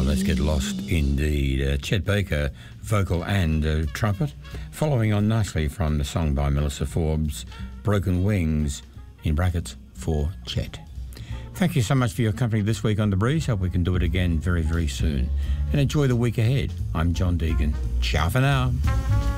let's get lost indeed. Chet Baker, vocal and trumpet, following on nicely from the song by Melissa Forbes, Broken Wings, in brackets, for Chet. Thank you so much for your company this week on The Breeze. Hope we can do it again very, very soon. And enjoy the week ahead. I'm John Deegan. Ciao for now.